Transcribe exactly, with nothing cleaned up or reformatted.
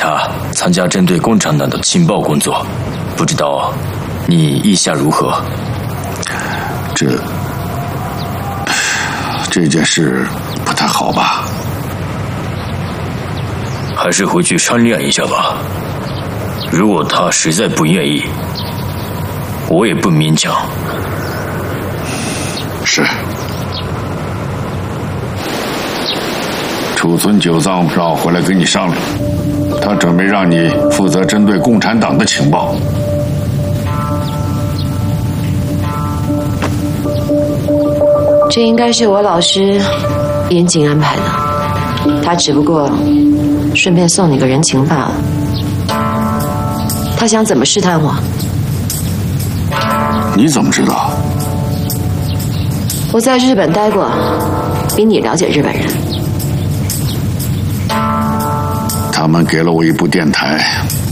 他参加针对共产党的情报工作，不知道你意下如何？ 这这件事不太好吧？ 还是回去商量一下吧。如果他实在不愿意，我也不勉强。 是。储存九藏让我回来跟你商量，他准备让你负责针对共产党的情报。 这应该是我老师严谨安排的，他只不过顺便送你个人情罢了。他想怎么试探我？ 你怎么知道？ 我在日本待过，比你了解日本人。 他们给了我一部电台，